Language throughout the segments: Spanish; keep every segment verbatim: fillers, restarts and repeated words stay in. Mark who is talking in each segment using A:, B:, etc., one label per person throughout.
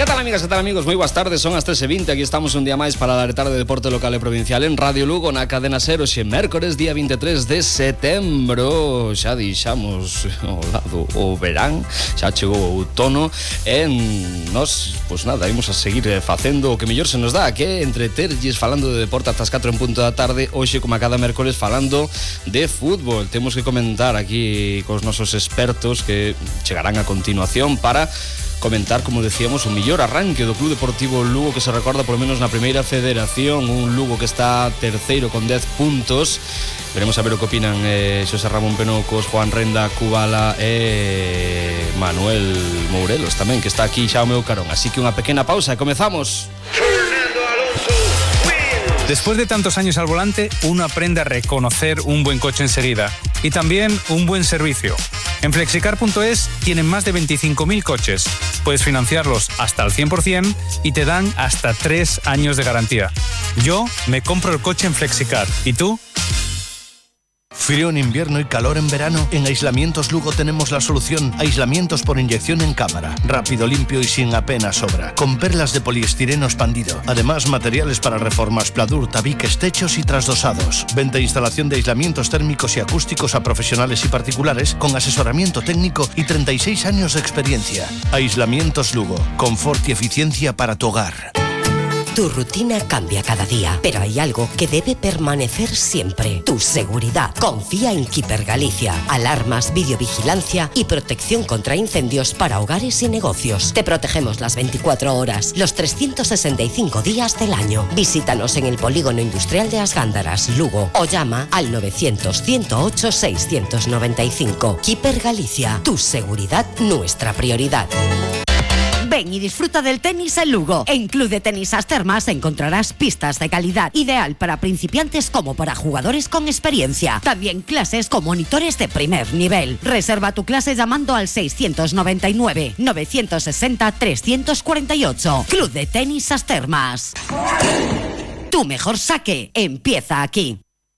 A: Que tal, amigas, que tal, amigos? Moi boas tardes, son as tres e vinte. Aquí estamos un día máis para alertar de deporte local e provincial en Radio Lugo, na cadena Ser. Hoxe mércores, día vinte e tres de setembro. Xa deixamos ao lado o verán, xa chegou o outono. E nos, pois nada, imos a seguir facendo o que mellor se nos dá, que é entreterlles falando de deporte ata as catro en punto da tarde. Hoxe, como a cada mércores, falando de fútbol. Temos que comentar aquí cos nosos expertos que chegarán a continuación para comentar, como decíamos, o mellor arranque do Club Deportivo Lugo, que se recorda por lo menos na primeira federación, un Lugo que está terceiro con dez puntos. Veremos a ver o que opinan eh, Xosé Ramón Penocos, Juan Renda, Cubala e Manuel Mourelos tamén, que está aquí xa ao meu carón. Así que unha pequena pausa e comezamos.
B: Después de tantos años al volante, uno aprende a reconocer un buen coche enseguida y también un buen servicio. En flexicar punto es tienen más de veinticinco mil coches. Puedes financiarlos hasta el cien por ciento y te dan hasta tres años de garantía. Yo me compro el coche en Flexicar. ¿Y tú?
C: Frío en invierno y calor en verano. En Aislamientos Lugo tenemos la solución. Aislamientos por inyección en cámara. Rápido, limpio y sin apenas sobra. Con perlas de poliestireno expandido. Además, materiales para reformas, pladur, tabiques, techos y trasdosados. Venta e instalación de aislamientos térmicos y acústicos a profesionales y particulares con asesoramiento técnico y treinta y seis años de experiencia. Aislamientos Lugo. Confort y eficiencia para tu hogar.
D: Tu rutina cambia cada día, pero hay algo que debe permanecer siempre: tu seguridad. Confía en Keeper Galicia. Alarmas, videovigilancia y protección contra incendios para hogares y negocios. Te protegemos las veinticuatro horas, los trescientos sesenta y cinco días del año. Visítanos en el Polígono Industrial de As Gándaras, Lugo, o llama al novecientos, ciento ocho, seiscientos noventa y cinco. Keeper Galicia. Tu seguridad, nuestra prioridad. Ven y disfruta del tenis en Lugo. En Club de Tenis As Termas encontrarás pistas de calidad, ideal para principiantes como para jugadores con experiencia. También clases con monitores de primer nivel. Reserva tu clase llamando al seiscientos noventa y nueve, novecientos sesenta, trescientos cuarenta y ocho. Club de Tenis As Termas. Tu mejor saque empieza aquí.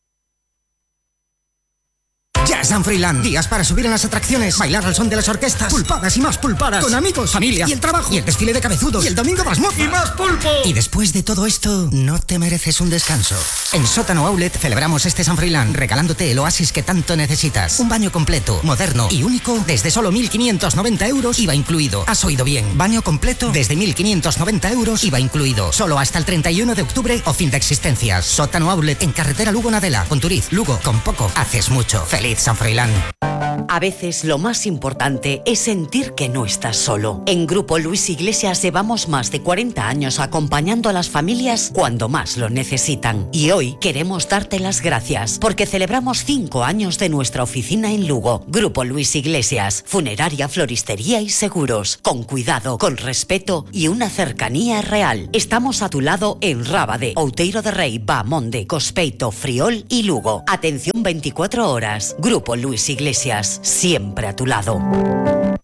E: Ya es San Froilán. Días para subir en las atracciones, bailar al son de las orquestas, pulpadas y más pulpadas, con amigos, familia y el trabajo, y el desfile de cabezudos, y el domingo más moza y más pulpo. Y después de todo esto, ¿no te mereces un descanso? En Sótano Outlet celebramos este San Froilán regalándote el oasis que tanto necesitas. Un baño completo, moderno y único desde solo mil quinientos noventa euros, I V A incluido. Has oído bien, baño completo desde mil quinientos noventa euros, I V A incluido. Solo hasta el treinta y uno de octubre o fin de existencias. Sótano Outlet en carretera Lugo-Nadela, Conturiz, Lugo. Con poco haces mucho. Feliz San Froilán.
D: A veces lo más importante es sentir que no estás solo. En Grupo Luis Iglesias llevamos más de cuarenta años acompañando a las familias cuando más lo necesitan. Y hoy queremos darte las gracias porque celebramos cinco años de nuestra oficina en Lugo. Grupo Luis Iglesias, funeraria, floristería y seguros. Con cuidado, con respeto y una cercanía real. Estamos a tu lado en Rábade, Outeiro de Rei, Bamonde, Cospeito, Friol y Lugo. Atención veinticuatro horas. Grupo Luis Iglesias, siempre a tu lado.